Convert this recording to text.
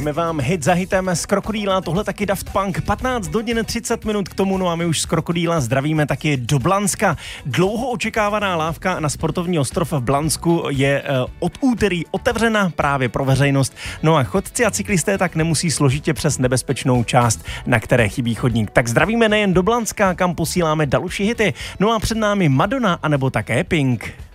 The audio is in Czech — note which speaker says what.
Speaker 1: Hrajeme vám hit za hitem z Krokodýla, tohle taky Daft Punk, 15 hodin 30 minut k tomu, no a my už z Krokodýla zdravíme taky do Blanska. Dlouho očekávaná lávka na sportovní ostrov v Blansku je od úterý otevřena právě pro veřejnost. No a chodci a cyklisté tak nemusí složitě přes nebezpečnou část, na které chybí chodník. Tak zdravíme nejen do Blanska, kam posíláme další hity. No a před námi Madonna, anebo také Pink.